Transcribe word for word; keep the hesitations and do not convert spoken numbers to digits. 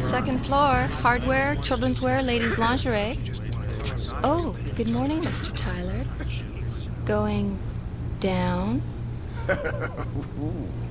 Second floor, hardware, children's wear, ladies' lingerie. Oh, good morning, Mister Tyler. Going down?